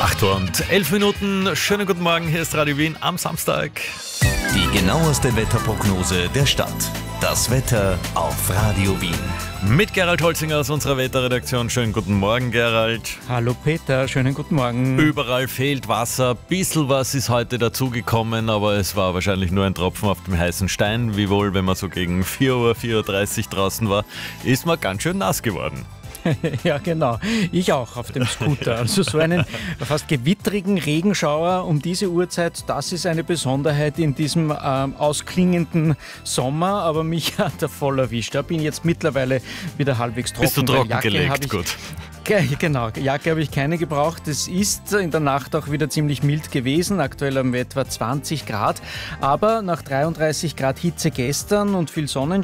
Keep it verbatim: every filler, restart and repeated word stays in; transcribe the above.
acht Uhr und elf Minuten. Schönen guten Morgen, hier ist Radio Wien am Samstag. Die genaueste Wetterprognose der Stadt. Das Wetter auf Radio Wien. Mit Gerald Holzinger aus unserer Wetterredaktion. Schönen guten Morgen, Gerald. Hallo Peter, schönen guten Morgen. Überall fehlt Wasser. Bisschen was ist heute dazugekommen, aber es war wahrscheinlich nur ein Tropfen auf dem heißen Stein. Wiewohl, wenn man so gegen vier Uhr, vier Uhr dreißig draußen war, ist man ganz schön nass geworden. Ja, genau. Ich auch auf dem Scooter. Also so einen fast gewittrigen Regenschauer um diese Uhrzeit, das ist eine Besonderheit in diesem ähm, ausklingenden Sommer, aber mich hat er voll erwischt. Da bin jetzt mittlerweile wieder halbwegs trocken. Bist du trocken Jacke gelegt? Ich, Gut. Genau, Jacke habe ich keine gebraucht. Es ist in der Nacht auch wieder ziemlich mild gewesen. Aktuell haben wir etwa zwanzig Grad. Aber nach dreiunddreißig Grad Hitze gestern und viel Sonnenschein